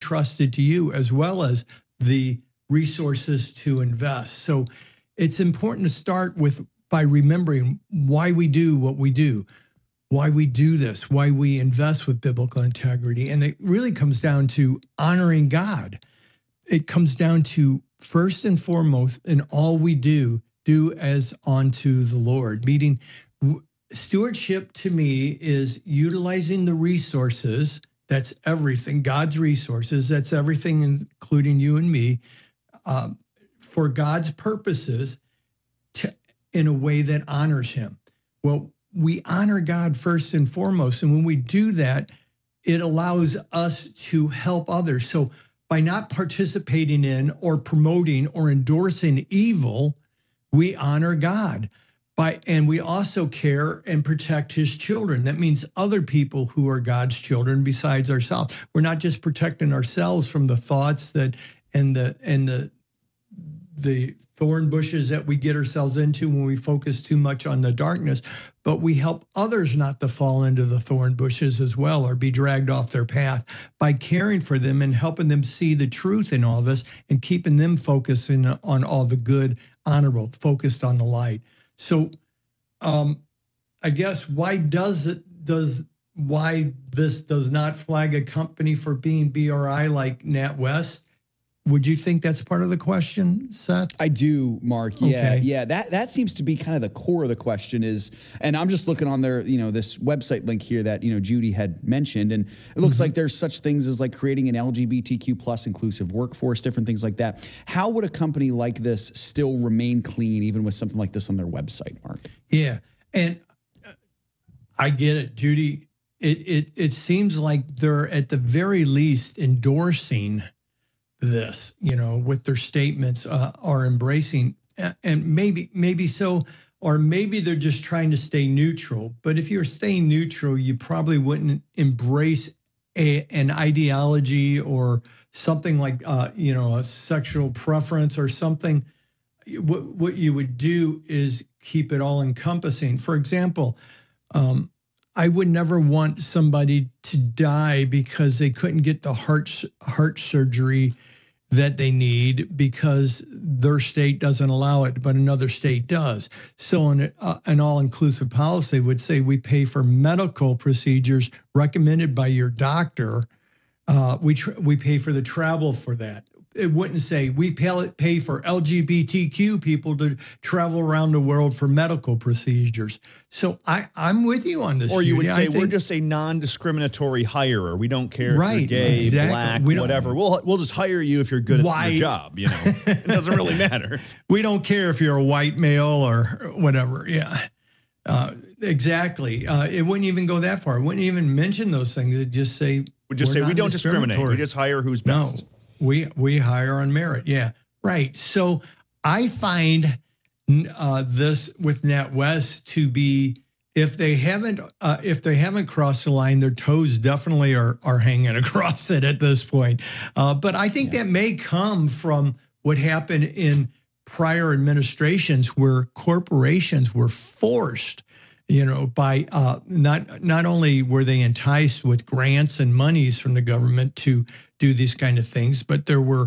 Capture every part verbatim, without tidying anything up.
entrusted to you, as well as the resources to invest. So it's important to start with by remembering why we do what we do, why we do this, why we invest with biblical integrity. And it really comes down to honoring God. It comes down to, first and foremost, in all we do, do as unto the Lord. Meaning, stewardship to me is utilizing the resources. That's everything, God's resources. That's everything, including you and me, uh, for God's purposes to, in a way that honors him. Well, we honor God first and foremost. And when we do that, it allows us to help others. So by not participating in or promoting or endorsing evil, we honor God. By, and we also care and protect his children. That means other people who are God's children besides ourselves. We're not just protecting ourselves from the thoughts that and the and the the thorn bushes that we get ourselves into when we focus too much on the darkness, but we help others not to fall into the thorn bushes as well or be dragged off their path by caring for them and helping them see the truth in all this and keeping them focusing on all the good, honorable, focused on the light. So um, I guess why does it does why this does not flag a company for being B R I like NatWest? Would you think that's part of the question, Seth? I do, Mark. Yeah, Okay. yeah. That that seems to be kind of the core of the question is, and I'm just looking on their, you know, this website link here that, you know, Judy had mentioned, and it looks mm-hmm. like there's such things as like creating an L G B T Q plus inclusive workforce, different things like that. How would a company like this still remain clean, even with something like this on their website, Mark? Yeah, and I get it, Judy. It it it seems like they're at the very least endorsing this, you know, with their statements, uh, are embracing, and maybe, maybe so, or maybe they're just trying to stay neutral. But if you're staying neutral, you probably wouldn't embrace a, an ideology or something like, uh, you know, a sexual preference or something. What, what you would do is keep it all encompassing. For example, um, I would never want somebody to die because they couldn't get the heart heart surgery that they need because their state doesn't allow it, but another state does. So an, uh, an all-inclusive policy would say we pay for medical procedures recommended by your doctor. Uh, we tr- we pay for the travel for that. It wouldn't say we pay, pay for L G B T Q people to travel around the world for medical procedures. So I, I'm with you on this. Or you Judy. would say I think, we're just a non-discriminatory hirer. We don't care right, if you're gay, exactly. black, we whatever. We'll we'll just hire you if you're good White. at your job. You know, it doesn't really matter. We don't care if you're a white male or whatever. Yeah, uh, exactly. Uh, it wouldn't even go that far. It wouldn't even mention those things. It'd just say We just say we don't discriminate. We just hire who's best. No. We we hire on merit. Yeah, right. So I find uh, this with NatWest to be, if they haven't uh, if they haven't crossed the line, their toes definitely are are hanging across it at this point. Uh, but I think yeah. that may come from what happened in prior administrations, where corporations were forced, you know, by uh, not not only were they enticed with grants and monies from the government to do these kind of things, but there were,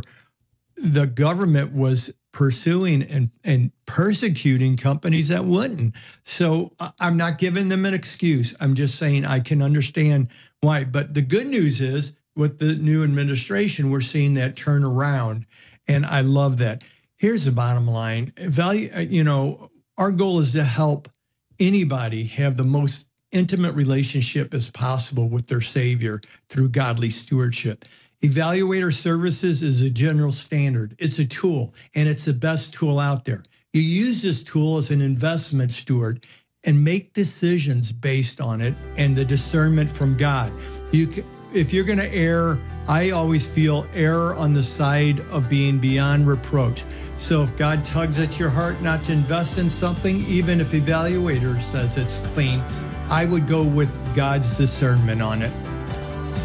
the government was pursuing and, and persecuting companies that wouldn't. So I'm not giving them an excuse. I'm just saying I can understand why. But the good news is with the new administration, we're seeing that turn around. And I love that. Here's the bottom line. Value, you know, our goal is to help anybody have the most intimate relationship as possible with their Savior through godly stewardship. Evaluator Services is a general standard. It's a tool, and it's the best tool out there. You use this tool as an investment steward and make decisions based on it and the discernment from God. You can, if you're going to err, I always feel err on the side of being beyond reproach. So if God tugs at your heart not to invest in something, even if Evaluator says it's clean, I would go with God's discernment on it.